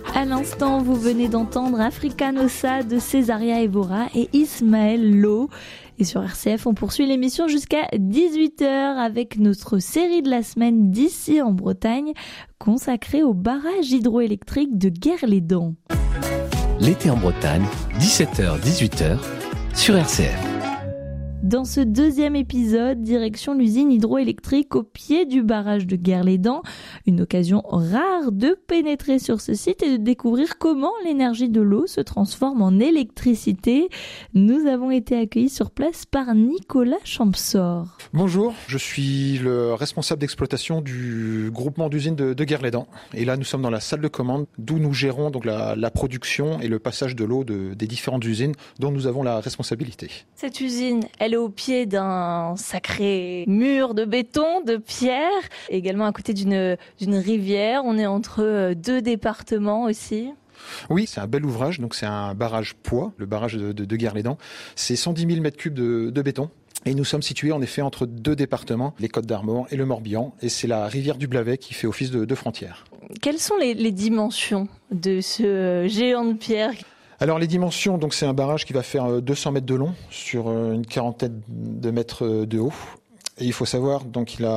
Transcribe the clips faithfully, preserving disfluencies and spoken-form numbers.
À l'instant, vous venez d'entendre Africa Nossa de Césaria Evora et Ismaël Lo. Et sur R C F, on poursuit l'émission jusqu'à dix-huit heures avec notre série de la semaine d'ici en Bretagne, consacrée au barrage hydroélectrique de Guerlédan. L'été en Bretagne, dix-sept heures dix-huit heures sur R C F. Dans ce deuxième épisode, direction l'usine hydroélectrique au pied du barrage de Guerlédan. Une occasion rare de pénétrer sur ce site et de découvrir comment l'énergie de l'eau se transforme en électricité. Nous avons été accueillis sur place par Nicolas Champsor. Bonjour, je suis le responsable d'exploitation du groupement d'usines de, de Guerlédan. Et là, nous sommes dans la salle de commande d'où nous gérons donc la, la production et le passage de l'eau de, des différentes usines dont nous avons la responsabilité. Cette usine, elle est au pied d'un sacré mur de béton, de pierre, également à côté d'une, d'une rivière. On est entre deux départements aussi. Oui, c'est un bel ouvrage, donc c'est un barrage poids, le barrage de, de, de Guerlédan. C'est cent dix mille mètres cubes de, de béton. Et nous sommes situés en effet entre deux départements, les Côtes d'Armor et le Morbihan. Et c'est la rivière du Blavet qui fait office de, de frontière. Quelles sont les, les dimensions de ce géant de pierre ? Alors les dimensions, donc c'est un barrage qui va faire deux cents mètres de long sur une quarantaine de mètres de haut. Et il faut savoir, donc il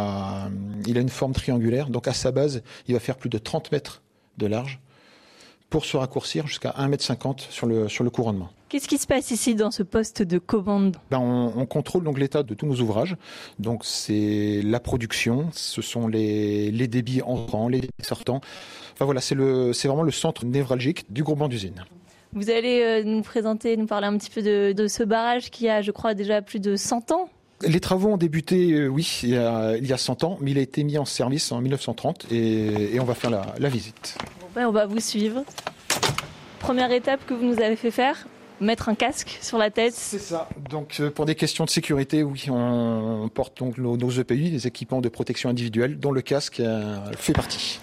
a, il a une forme triangulaire. Donc à sa base, il va faire plus de trente mètres de large pour se raccourcir jusqu'à un mètre cinquante sur le, sur le couronnement. Qu'est-ce qui se passe ici dans ce poste de commande ? Ben on, on contrôle donc l'état de tous nos ouvrages. Donc c'est la production, ce sont les, les débits entrants, les débits sortants. Enfin voilà, c'est, le, c'est vraiment le centre névralgique du groupement d'usines. Vous allez euh, nous présenter, nous parler un petit peu de, de ce barrage qui a, je crois, déjà plus de cent ans. Les travaux ont débuté, euh, oui, il y, a, il y a cent ans, mais il a été mis en service en dix-neuf cent trente et, et on va faire la, la visite. Bon ben, on va vous suivre. Première étape que vous nous avez fait faire, mettre un casque sur la tête. C'est ça. Donc euh, pour des questions de sécurité, oui, on, on porte donc nos, nos E P I, les équipements de protection individuelle, dont le casque euh, fait partie.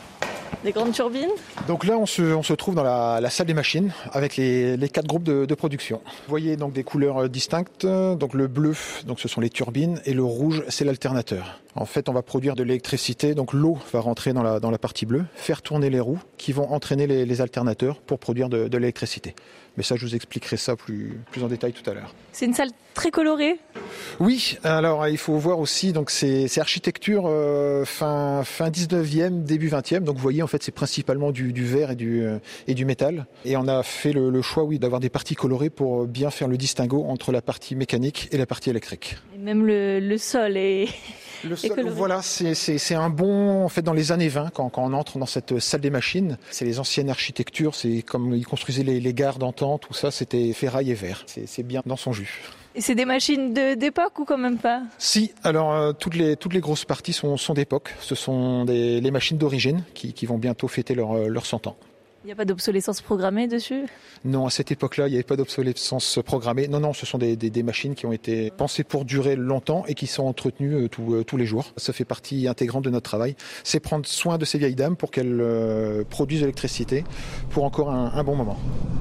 Des grandes turbines. Donc là, on se, on se trouve dans la, la salle des machines avec les, les quatre groupes de, de production. Vous voyez donc des couleurs distinctes. Donc le bleu, donc ce sont les turbines, et le rouge, c'est l'alternateur. En fait, on va produire de l'électricité. Donc l'eau va rentrer dans la, dans la partie bleue, faire tourner les roues qui vont entraîner les, les alternateurs pour produire de, de l'électricité. Mais ça, je vous expliquerai ça plus, plus en détail tout à l'heure. C'est une salle très colorée. Oui, alors il faut voir aussi, donc c'est, c'est architecture euh, fin, fin dix-neuvième, début vingtième. Donc vous voyez, en fait, c'est principalement du, du verre et du, euh, et du métal. Et on a fait le, le choix, oui, d'avoir des parties colorées pour bien faire le distinguo entre la partie mécanique et la partie électrique. Et même le, le sol est... Le sol, voilà, c'est, c'est, c'est un bon, en fait, dans les années vingt, quand, quand on entre dans cette salle des machines, c'est les anciennes architectures, c'est comme ils construisaient les, les gares d'antan, tout ça, c'était ferraille et verre. C'est, c'est bien dans son jus. Et c'est des machines de, d'époque ou quand même pas ? Si, alors euh, toutes les toutes les grosses parties sont, sont d'époque. Ce sont des les machines d'origine qui, qui vont bientôt fêter leur, leur cent ans. Il n'y a pas d'obsolescence programmée dessus ? Non, à cette époque-là, il n'y avait pas d'obsolescence programmée. Non, non, ce sont des, des, des machines qui ont été pensées pour durer longtemps et qui sont entretenues euh, tout, euh, tous les jours. Ça fait partie intégrante de notre travail. C'est prendre soin de ces vieilles dames pour qu'elles euh, produisent de l'électricité pour encore un, un bon moment.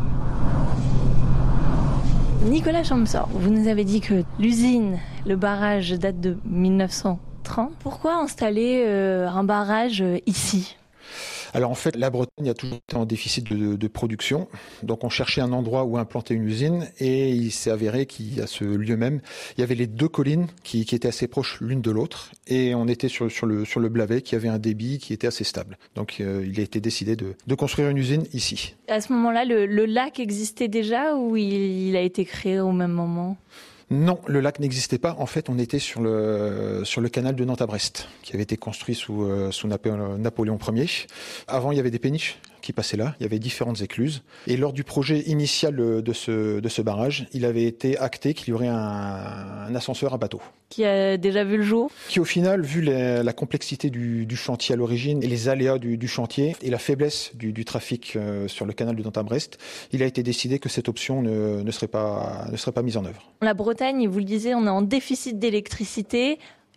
Nicolas Champsor, vous nous avez dit que l'usine, le barrage date de dix-neuf cent trente. Pourquoi installer euh, un barrage euh, ici ? Alors en fait, la Bretagne a toujours été en déficit de, de production. Donc on cherchait un endroit où implanter une usine et il s'est avéré qu'à ce lieu même, il y avait les deux collines qui, qui étaient assez proches l'une de l'autre et on était sur, sur, le, sur le Blavet qui avait un débit qui était assez stable. Donc euh, il a été décidé de, de construire une usine ici. À ce moment-là, le, le lac existait déjà ou il, il a été créé au même moment ? Non, le lac n'existait pas. En fait, on était sur le sur le canal de Nantes à Brest, qui avait été construit sous euh, sous Napoléon, Napoléon Ier. Avant, il y avait des péniches qui passaient là. Il y avait différentes écluses. Et lors du projet initial de ce de ce barrage, il avait été acté qu'il y aurait un, un ascenseur à bateau. Qui a déjà vu le jour ? Qui, au final, vu les, la complexité du, du chantier à l'origine et les aléas du, du chantier et la faiblesse du, du trafic euh, sur le canal de Nantes à Brest, il a été décidé que cette option ne, ne serait pas ne serait pas mise en œuvre. La Bretagne, vous le disiez, on est en déficit d'électricité.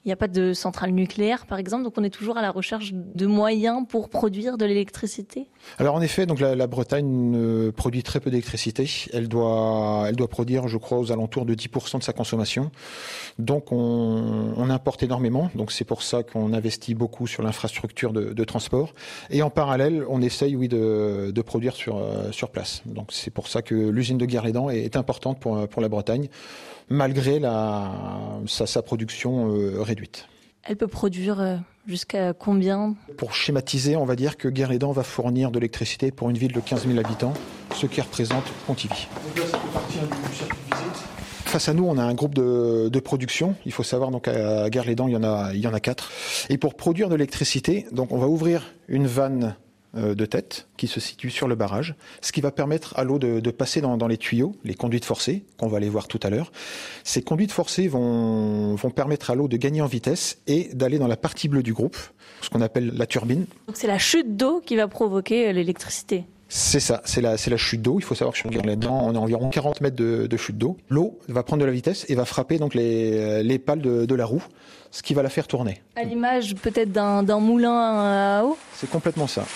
Il n'y a pas de centrale nucléaire, par exemple, donc on est toujours à la recherche de moyens pour produire de l'électricité. Alors en effet, donc la, la Bretagne euh, produit très peu d'électricité. Elle doit, elle doit produire, je crois, aux alentours de dix pour cent de sa consommation. Donc on, on importe énormément. Donc c'est pour ça qu'on investit beaucoup sur l'infrastructure de, de transport. Et en parallèle, on essaye, oui, de, de produire sur, euh, sur place. Donc c'est pour ça que l'usine de Guerlédan est, est importante pour, pour la Bretagne, malgré la, sa, sa production euh, réduite. Elle peut produire euh, jusqu'à combien ? Pour schématiser, on va dire que Guerlédan va fournir de l'électricité pour une ville de quinze mille habitants, ce qui représente Pontivy. Donc là, ça peut partir du circuit de visite. Face à nous, on a un groupe de, de production. Il faut savoir, donc à Guerlédan, il y en a, il y en a quatre. Et pour produire de l'électricité, donc on va ouvrir une vanne de tête qui se situe sur le barrage, ce qui va permettre à l'eau de, de passer dans, dans les tuyaux, les conduites forcées, qu'on va aller voir tout à l'heure. Ces conduites forcées vont, vont permettre à l'eau de gagner en vitesse et d'aller dans la partie bleue du groupe, ce qu'on appelle la turbine. Donc c'est la chute d'eau qui va provoquer l'électricité. C'est ça, c'est la, c'est la chute d'eau. Il faut savoir que sur Guerlédan, on a environ quarante mètres de, de chute d'eau. L'eau va prendre de la vitesse et va frapper donc les, les pales de, de la roue, ce qui va la faire tourner. À l'image peut-être d'un, d'un moulin à eau ? C'est complètement ça.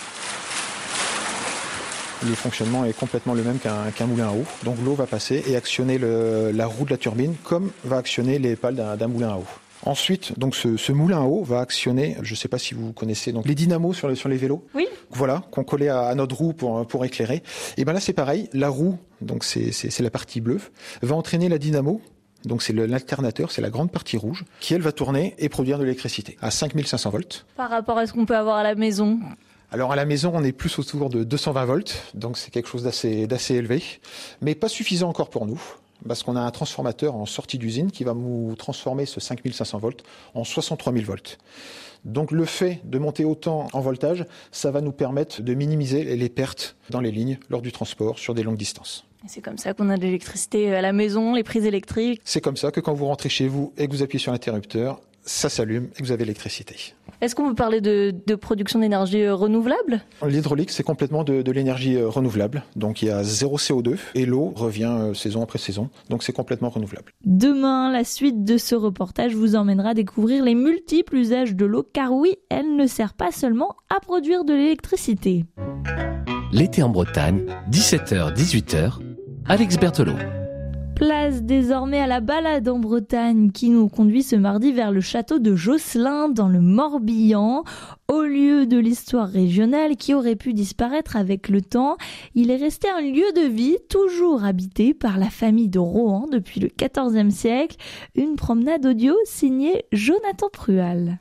Le fonctionnement est complètement le même qu'un, qu'un moulin à eau. Donc l'eau va passer et actionner le, la roue de la turbine comme va actionner les pales d'un, d'un moulin à eau. Ensuite, donc ce, ce moulin à eau va actionner, je ne sais pas si vous connaissez, donc les dynamos sur les, sur les vélos. Oui. Voilà, qu'on collait à, à notre roue pour, pour éclairer. Et ben là c'est pareil, la roue, donc c'est, c'est, c'est la partie bleue, va entraîner la dynamo. Donc c'est le, l'alternateur, c'est la grande partie rouge, qui elle va tourner et produire de l'électricité à cinq mille cinq cents volts. Par rapport à ce qu'on peut avoir à la maison ? Alors à la maison, on est plus autour de deux cent vingt volts, donc c'est quelque chose d'assez, d'assez élevé, mais pas suffisant encore pour nous, parce qu'on a un transformateur en sortie d'usine qui va nous transformer ce cinq mille cinq cents volts en soixante-trois mille volts. Donc le fait de monter autant en voltage, ça va nous permettre de minimiser les pertes dans les lignes lors du transport sur des longues distances. C'est comme ça qu'on a de l'électricité à la maison, les prises électriques. C'est comme ça que quand vous rentrez chez vous et que vous appuyez sur l'interrupteur, ça s'allume et vous avez l'électricité. Est-ce qu'on peut parler de, de production d'énergie renouvelable ? L'hydraulique, c'est complètement de, de l'énergie renouvelable. Donc il y a zéro C O deux et l'eau revient saison après saison. Donc c'est complètement renouvelable. Demain, la suite de ce reportage vous emmènera découvrir les multiples usages de l'eau, car oui, elle ne sert pas seulement à produire de l'électricité. L'été en Bretagne, dix-sept heures dix-huit heures, Alex Berthelot. Place désormais à la balade en Bretagne qui nous conduit ce mardi vers le château de Josselin dans le Morbihan. Au lieu de l'histoire régionale qui aurait pu disparaître avec le temps, il est resté un lieu de vie toujours habité par la famille de Rohan depuis le quatorzième siècle. Une promenade audio signée Jonathan Prual.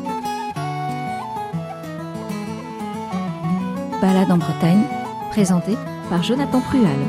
Balade en Bretagne, présentée par Jonathan Prual.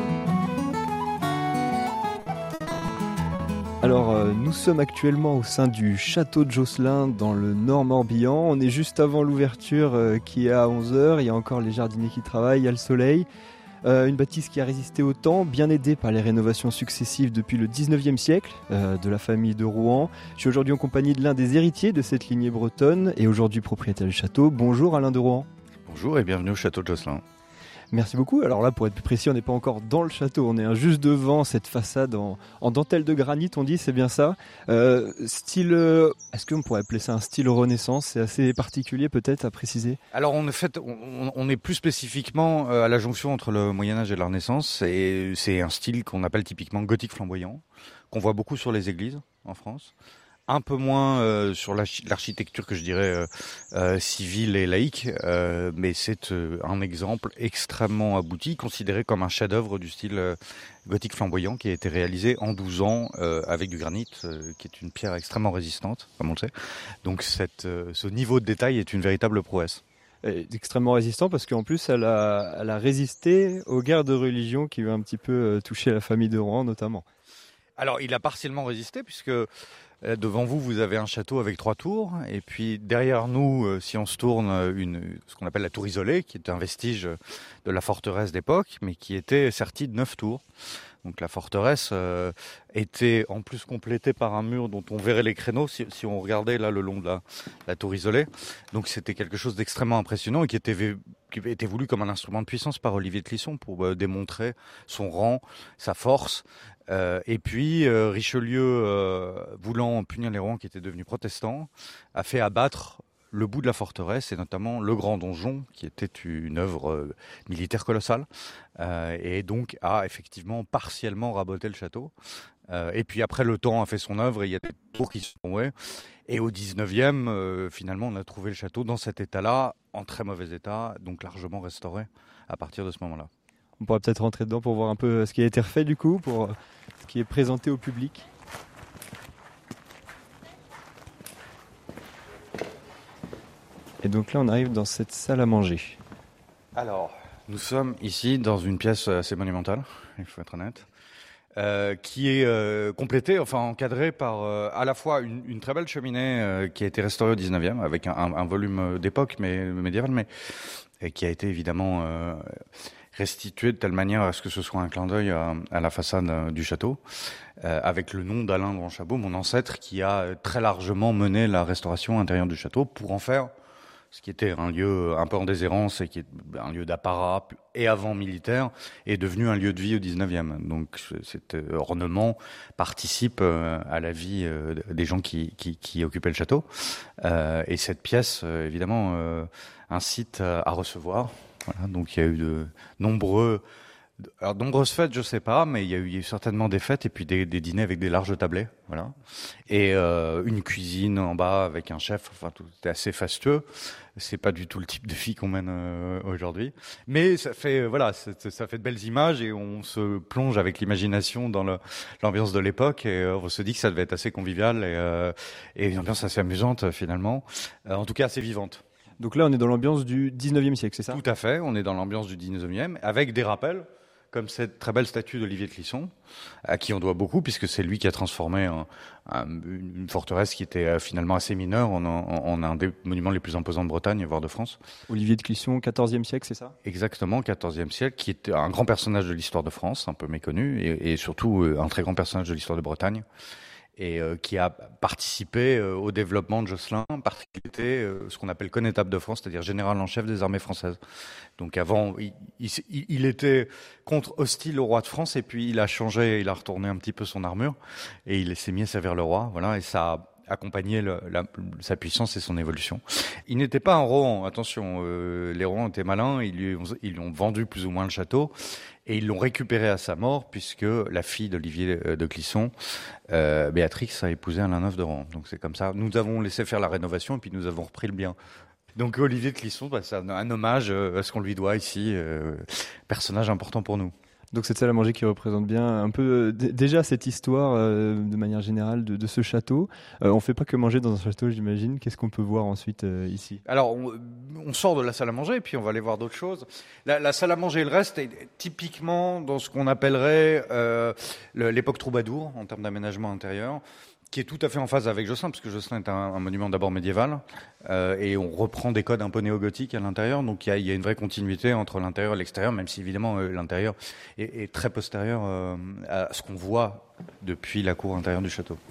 Alors, euh, nous sommes actuellement au sein du château de Josselin dans le Nord Morbihan. On est juste avant l'ouverture euh, qui est à onze heures. Il y a encore les jardiniers qui travaillent, il y a le soleil. Euh, une bâtisse qui a résisté au temps, bien aidée par les rénovations successives depuis le dix-neuvième siècle euh, de la famille de Rohan. Je suis aujourd'hui en compagnie de l'un des héritiers de cette lignée bretonne et aujourd'hui propriétaire du château. Bonjour Alain de Rohan. Bonjour et bienvenue au château de Josselin. Merci beaucoup. Alors là, pour être plus précis, on n'est pas encore dans le château, on est juste devant cette façade en, en dentelle de granit, on dit, c'est bien ça. Euh, style, euh, est-ce qu'on pourrait appeler ça un style Renaissance ? C'est assez particulier peut-être à préciser. Alors en fait, on, on est plus spécifiquement à la jonction entre le Moyen-Âge et la Renaissance, et c'est un style qu'on appelle typiquement gothique flamboyant, qu'on voit beaucoup sur les églises en France. Un peu moins euh, sur l'architecture que je dirais euh, euh, civile et laïque, euh, mais c'est euh, un exemple extrêmement abouti, considéré comme un chef-d'œuvre du style euh, gothique flamboyant qui a été réalisé en douze ans euh, avec du granit, euh, qui est une pierre extrêmement résistante, comme on le sait. Donc cette, euh, ce niveau de détail est une véritable prouesse. Elle est extrêmement résistant parce qu'en plus elle a, elle a résisté aux guerres de religion qui ont un petit peu euh, touché la famille de Rohan notamment. Alors il a partiellement résisté puisque devant vous, vous avez un château avec trois tours, et puis derrière nous, si on se tourne, une, ce qu'on appelle la tour isolée, qui est un vestige de la forteresse d'époque, mais qui était sertie de neuf tours. Donc la forteresse euh, était en plus complétée par un mur dont on verrait les créneaux si, si on regardait là le long de la, la tour isolée. Donc c'était quelque chose d'extrêmement impressionnant et qui était qui était voulu comme un instrument de puissance par Olivier de Clisson pour euh, démontrer son rang, sa force. Euh, et puis euh, Richelieu, euh, voulant punir les Rohan qui étaient devenus protestants, a fait abattre le bout de la forteresse et notamment le grand donjon qui était une œuvre euh, militaire colossale euh, et donc a effectivement partiellement raboté le château. Euh, et puis après, le temps a fait son œuvre et il y a des tours qui se sont ouais. Et au dix-neuvième, euh, finalement, on a trouvé le château dans cet état-là, en très mauvais état, donc largement restauré à partir de ce moment-là. On pourrait peut-être rentrer dedans pour voir un peu ce qui a été refait du coup, pour ce qui est présenté au public. Et donc là, on arrive dans cette salle à manger. Alors, nous sommes ici dans une pièce assez monumentale, il faut être honnête. Euh, qui est euh, complétée, enfin encadrée par euh, à la fois une, une très belle cheminée euh, qui a été restaurée au dix-neuvième avec un, un, un volume d'époque mais médiéval, mais et qui a été évidemment euh, restitué de telle manière à ce que ce soit un clin d'œil à, à la façade euh, du château, euh, avec le nom d'Alain Grandchabot, mon ancêtre, qui a très largement mené la restauration intérieure du château pour en faire ce qui était un lieu un peu en déshérence et qui est un lieu d'apparat et avant militaire, est devenu un lieu de vie au dix-neuvième. Donc cet ornement participe à la vie des gens qui, qui, qui occupaient le château. Euh, et cette pièce, évidemment, euh, incite à recevoir. Voilà, donc il y a eu de nombreux... Alors, nombreuses fêtes, je sais pas, mais il y a eu, il y a eu certainement des fêtes et puis des, des dîners avec des larges tablets, voilà. Et euh, une cuisine en bas avec un chef. Enfin, tout était assez fastueux. C'est pas du tout le type de vie qu'on mène euh, aujourd'hui, mais ça fait, voilà, ça fait de belles images et on se plonge avec l'imagination dans le, l'ambiance de l'époque et euh, on se dit que ça devait être assez convivial et, euh, et une ambiance assez amusante finalement, euh, en tout cas assez vivante. Donc là, on est dans l'ambiance du dix-neuvième siècle, c'est ça ? Tout à fait, on est dans l'ambiance du dix-neuvième avec des rappels, comme cette très belle statue d'Olivier de Clisson, à qui on doit beaucoup, puisque c'est lui qui a transformé un, un, une forteresse qui était finalement assez mineure en, en, en un des monuments les plus imposants de Bretagne, voire de France. Olivier de Clisson, quatorzième siècle, c'est ça ? Exactement, quatorzième siècle, qui était un grand personnage de l'histoire de France, un peu méconnu, et, et surtout un très grand personnage de l'histoire de Bretagne, et euh, qui a participé euh, au développement de Josselin, parce qu'il était euh, ce qu'on appelle connétable de France, c'est-à-dire général en chef des armées françaises. Donc avant, il, il, il était contre hostile au roi de France, et puis il a changé, il a retourné un petit peu son armure, et il s'est mis à servir le roi, voilà, et ça a accompagné le, la, sa puissance et son évolution. Il n'était pas un Rohan, attention, euh, les Rohans étaient malins, ils lui, ont, ils lui ont vendu plus ou moins le château, et ils l'ont récupéré à sa mort, puisque la fille d'Olivier de Clisson, euh, Béatrix, a épousé Alain neuf de Rohan. Donc c'est comme ça. Nous avons laissé faire la rénovation, et puis nous avons repris le bien. Donc Olivier de Clisson, bah, c'est un, un hommage à ce qu'on lui doit ici, euh, personnage important pour nous. Donc cette salle à manger qui représente bien un peu euh, d- déjà cette histoire euh, de manière générale de, de ce château. Euh, on fait pas que manger dans un château, j'imagine. Qu'est-ce qu'on peut voir ensuite euh, ici ? Alors on, on sort de la salle à manger et puis on va aller voir d'autres choses. La, la salle à manger et le reste est typiquement dans ce qu'on appellerait euh, le, l'époque troubadour en termes d'aménagement intérieur, qui est tout à fait en phase avec Josselin, parce que Josselin est un, un monument d'abord médiéval, euh, et on reprend des codes un peu néo-gothiques à l'intérieur, donc il y a, y a une vraie continuité entre l'intérieur et l'extérieur, même si évidemment euh, l'intérieur est, est très postérieur euh, à ce qu'on voit depuis la cour intérieure du château.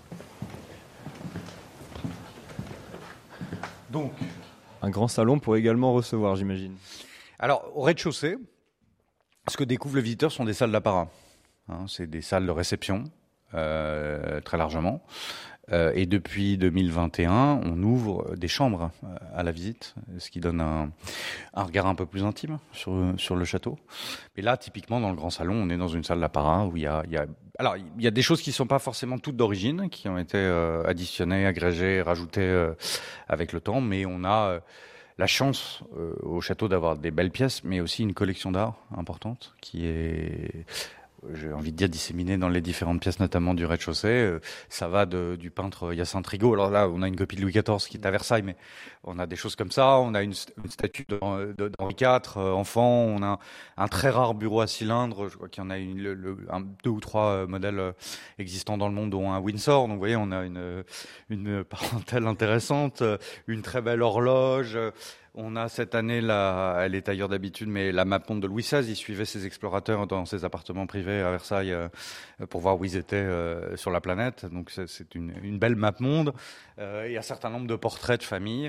Donc, un grand salon pour également recevoir, j'imagine. Alors, au rez-de-chaussée, ce que découvre le visiteur sont des salles d'apparat. Hein, c'est des salles de réception. Euh, très largement. Euh, et depuis deux mille vingt et un, on ouvre des chambres à la visite, ce qui donne un, un regard un peu plus intime sur, sur le château. Mais là, typiquement, dans le grand salon, on est dans une salle d'apparat où il y a, il y a, alors, il y a des choses qui ne sont pas forcément toutes d'origine, qui ont été euh, additionnées, agrégées, rajoutées euh, avec le temps, mais on a euh, la chance euh, au château d'avoir des belles pièces, mais aussi une collection d'art importante qui est... j'ai envie de dire disséminé dans les différentes pièces, notamment du rez-de-chaussée. Euh, ça va de, du peintre Hyacinthe Rigaud. Alors là, on a une copie de Louis quatorze qui est à Versailles, mais on a des choses comme ça. On a une, une statue de, de, d'Henri quatre, euh, enfant. On a un très rare bureau à cylindre. Je crois qu'il y en a une, le, le, un, deux ou trois euh, modèles euh, existants dans le monde, dont un Windsor. Donc vous voyez, on a une, une parentèle intéressante, une très belle horloge. On a cette année, là, elle est ailleurs d'habitude, mais la Mapmonde de Louis seize, il suivait ses explorateurs dans ses appartements privés à Versailles euh, pour voir où ils étaient euh, sur la planète. Donc c'est, c'est une, une belle Mapmonde. Euh, il y a un certain nombre de portraits de famille.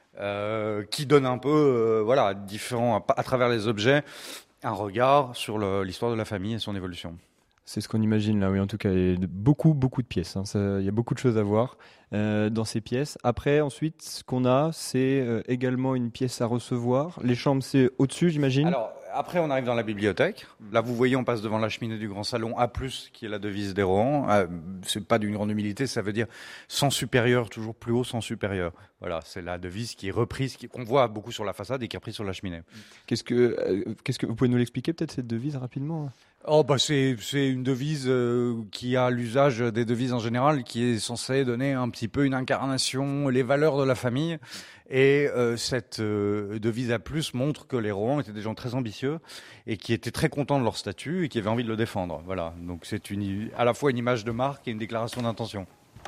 euh, qui donne un peu, euh, voilà, différent à, à travers les objets, un regard sur le, l'histoire de la famille et son évolution. C'est ce qu'on imagine là, oui, en tout cas, il y a beaucoup, beaucoup de pièces. Hein. Ça, il y a beaucoup de choses à voir euh, dans ces pièces. Après, ensuite, ce qu'on a, c'est euh, également une pièce à recevoir. Les chambres, c'est au-dessus, j'imagine. Alors, après, on arrive dans la bibliothèque. Là, vous voyez, on passe devant la cheminée du grand salon A plus, qui est la devise des Rohan. Euh, c'est pas d'une grande humilité, ça veut dire sans supérieur, toujours plus haut, sans supérieur. Voilà, c'est la devise qui est reprise, qui, qu'on voit beaucoup sur la façade et qui est reprise sur la cheminée. Qu'est-ce que, euh, qu'est-ce que vous pouvez nous l'expliquer peut-être cette devise rapidement? Oh bah c'est c'est une devise euh, qui a l'usage des devises en général, qui est censée donner un petit peu une incarnation, les valeurs de la famille. Et euh, cette euh, devise A plus montre que les Rohan étaient des gens très ambitieux et qui étaient très contents de leur statut et qui avaient envie de le défendre. Voilà, donc c'est une, à la fois une image de marque et une déclaration d'intention.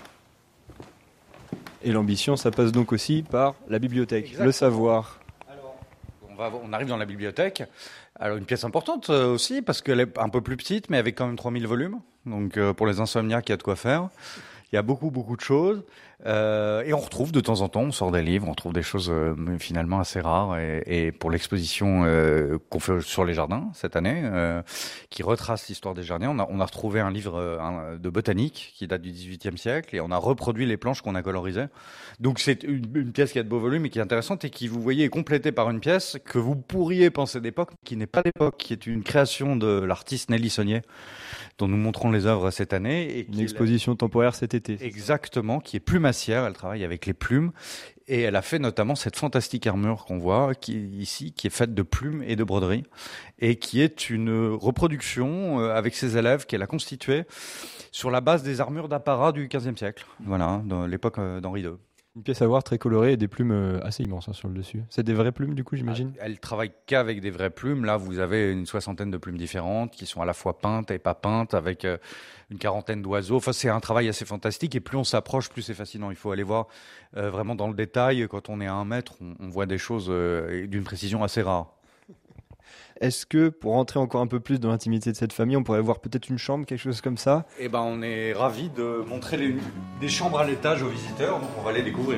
Et l'ambition, ça passe donc aussi par la bibliothèque, Exactement. Le savoir. Alors, on, va, on arrive dans la bibliothèque. Alors une pièce importante euh, aussi parce qu'elle est un peu plus petite, mais avec quand même trois mille volumes. Donc euh, pour les insomniaques, il y a de quoi faire. Il y a beaucoup, beaucoup de choses. Euh, et on retrouve de temps en temps, on sort des livres, on trouve des choses euh, finalement assez rares. Et, et pour l'exposition euh, qu'on fait sur les jardins cette année, euh, qui retrace l'histoire des jardins, on a, on a retrouvé un livre euh, un, de botanique qui date du dix-huitième siècle et on a reproduit les planches qu'on a colorisées. Donc c'est une, une pièce qui a de beaux volumes et qui est intéressante et qui, vous voyez, est complétée par une pièce que vous pourriez penser d'époque, qui n'est pas d'époque, qui est une création de l'artiste Nelly Saunier, dont nous montrons les œuvres cette année. Et Une exposition temporaire cet été. Exactement, qui est plumassière, elle travaille avec les plumes et elle a fait notamment cette fantastique armure qu'on voit qui est ici, qui est faite de plumes et de broderies et qui est une reproduction euh, avec ses élèves qu'elle a constituée sur la base des armures d'apparat du quinzième siècle, voilà, dans l'époque euh, d'Henri deux. Une pièce à voir très colorée et des plumes euh, assez immenses hein, sur le dessus. C'est des vraies plumes du coup, j'imagine. Elle travaille qu'avec des vraies plumes. Là, vous avez une soixantaine de plumes différentes qui sont à la fois peintes et pas peintes, avec euh, une quarantaine d'oiseaux. Enfin, c'est un travail assez fantastique. Et plus on s'approche, plus c'est fascinant. Il faut aller voir euh, vraiment dans le détail. Quand on est à un mètre, on, on voit des choses euh, d'une précision assez rare. Est-ce que, pour rentrer encore un peu plus dans l'intimité de cette famille, on pourrait voir peut-être une chambre, quelque chose comme ça? Eh ben, on est ravis de montrer les, des chambres à l'étage aux visiteurs, donc on va les découvrir.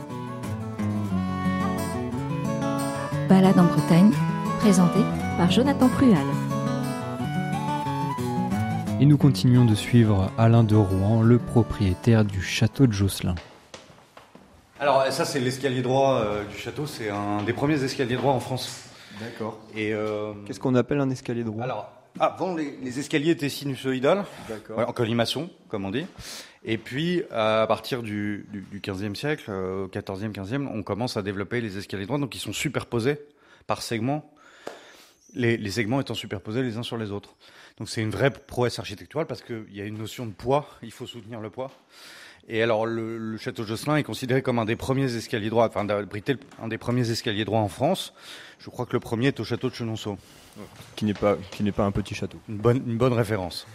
Balade en Bretagne, présentée par Jonathan Prual. Et nous continuons de suivre Alain de Rohan, le propriétaire du château de Josselin. Alors, ça, c'est l'escalier droit euh, du château. C'est un des premiers escaliers droits en France. D'accord. Et euh, qu'est-ce qu'on appelle un escalier droit? Alors, avant, les, les escaliers étaient sinusoïdales, D'accord. Ouais, en colimaçon, comme on dit. Et puis, à partir du, du, du quinzième siècle, euh, quatorzième, quinzième, on commence à développer les escaliers droits, donc ils sont superposés par segments, les, les segments étant superposés les uns sur les autres. Donc c'est une vraie prouesse architecturale parce qu'il y a une notion de poids, il faut soutenir le poids. Et alors, le, le château Josselin est considéré comme un des premiers escaliers droits, enfin, d'abriter un des premiers escaliers droits en France. Je crois que le premier est au château de Chenonceau. Qui n'est pas, qui n'est pas un petit château. Une bonne, une bonne référence.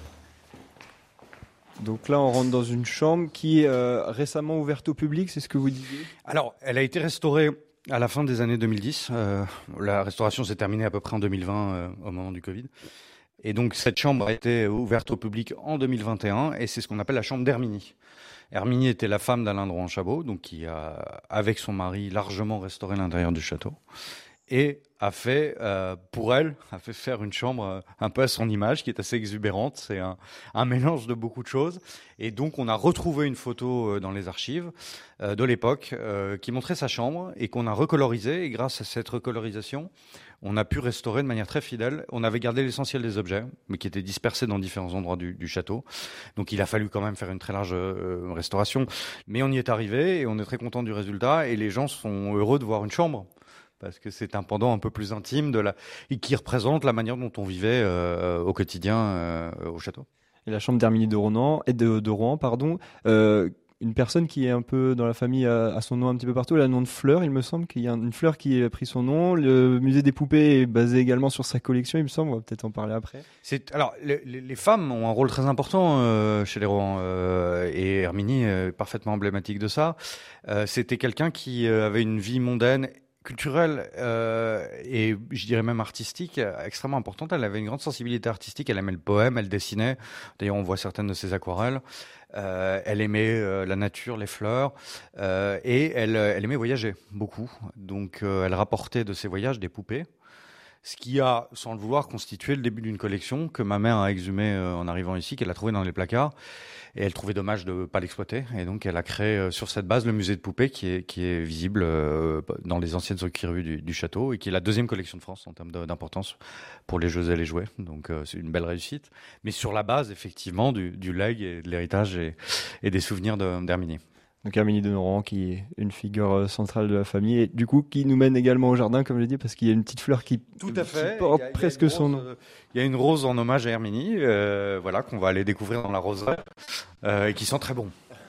Donc là, on rentre dans une chambre qui est euh, récemment ouverte au public, c'est ce que vous disiez? Alors, elle a été restaurée à la fin des années deux mille dix. Euh, la restauration s'est terminée à peu près en deux mille vingt, euh, au moment du Covid. Et donc, cette chambre a été ouverte au public en deux mille vingt et un, et c'est ce qu'on appelle la chambre d'Herminie. Herminie était la femme d'Alain de Rohan-Chabot, donc qui a, avec son mari, largement restauré l'intérieur du château, et a fait, euh, pour elle, a fait faire une chambre euh, un peu à son image, qui est assez exubérante. C'est un, un mélange de beaucoup de choses. Et donc, on a retrouvé une photo euh, dans les archives euh, de l'époque euh, qui montrait sa chambre et qu'on a recolorisée. Et grâce à cette recolorisation, on a pu restaurer de manière très fidèle. On avait gardé l'essentiel des objets, mais qui étaient dispersés dans différents endroits du, du château. Donc, il a fallu quand même faire une très large euh, restauration. Mais on y est arrivé et on est très content du résultat. Et les gens sont heureux de voir une chambre, parce que c'est un pendant un peu plus intime de la et qui représente la manière dont on vivait euh, au quotidien euh, au château. Et la chambre d'Herminie de Rohan, et de, de Rohan, pardon, euh, une personne qui est un peu dans la famille a, a son nom un petit peu partout, elle a le nom de Fleur, il me semble qu'il y a une fleur qui a pris son nom. Le musée des poupées est basé également sur sa collection, il me semble, on va peut-être en parler après. C'est, alors, les, les femmes ont un rôle très important euh, chez les Rohan, euh, et Herminie est parfaitement emblématique de ça. Euh, c'était quelqu'un qui avait une vie mondaine, culturelle euh, et je dirais même artistique extrêmement importante. Elle avait une grande sensibilité artistique, elle aimait le poème, elle dessinait. D'ailleurs, on voit certaines de ses aquarelles. Euh, elle aimait euh, la nature, les fleurs, euh, et elle, elle aimait voyager beaucoup. Donc, euh, elle rapportait de ses voyages des poupées, ce qui a, sans le vouloir, constitué le début d'une collection que ma mère a exhumée euh, en arrivant ici, qu'elle a trouvée dans les placards. Et elle trouvait dommage de ne pas l'exploiter. Et donc, elle a créé euh, sur cette base le musée de poupées qui est, qui est visible euh, dans les anciennes rues du, du château et qui est la deuxième collection de France en termes de, d'importance pour les jeux et les jouets. Donc, euh, c'est une belle réussite. Mais sur la base, effectivement, du, du legs et de l'héritage et, et des souvenirs de, d'Herminie. Donc Herminie de Noran, qui est une figure centrale de la famille, et du coup qui nous mène également au jardin, comme je l'ai dit, parce qu'il y a une petite fleur qui, Tout à fait. qui porte il y a, presque il y a son rose, nom. Il y a une rose en hommage à Herminie, euh, voilà, qu'on va aller découvrir dans la roseraie, euh, et qui sent très bon.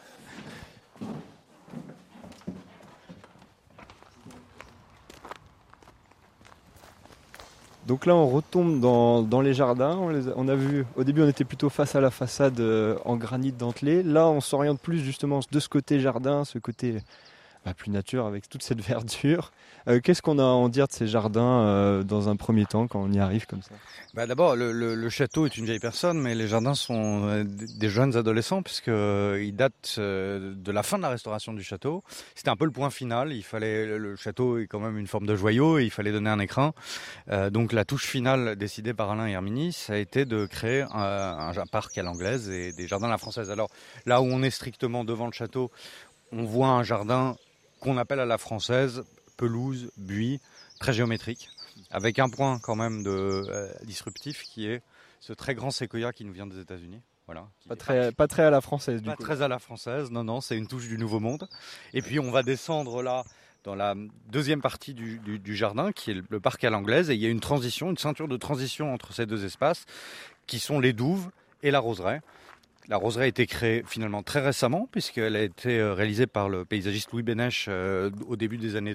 Donc là, on retombe dans, dans les jardins. On, les a, on a vu, au début, on était plutôt face à la façade euh, en granit dentelé. Là, on s'oriente plus justement de ce côté jardin, ce côté bah, plus nature avec toute cette verdure. Euh, qu'est-ce qu'on a à en dire de ces jardins euh, dans un premier temps quand on y arrive comme ça ? Bah d'abord, le, le, le château est une vieille personne, mais les jardins sont euh, des jeunes adolescents puisque euh, ils datent euh, de la fin de la restauration du château. C'était un peu le point final. Il fallait, le, le château est quand même une forme de joyau et il fallait donner un écrin. Euh, donc la touche finale décidée par Alain et Herminie, ça a été de créer un, un, un parc à l'anglaise et des jardins à la française. Alors là où on est strictement devant le château, on voit un jardin qu'on appelle à la française, pelouse, buis, très géométrique, avec un point quand même de euh, disruptif qui est ce très grand séquoia qui nous vient des États-Unis. Voilà. Pas très, pas très à la française du Pas coup. très à la française, non, non, c'est une touche du Nouveau Monde. Et puis on va descendre là dans la deuxième partie du, du, du jardin, qui est le, le parc à l'anglaise, et il y a une transition, une ceinture de transition entre ces deux espaces, qui sont les douves et la roseraie. La roseraie a été créée finalement très récemment, puisqu'elle a été réalisée par le paysagiste Louis Bénèche euh, au début des années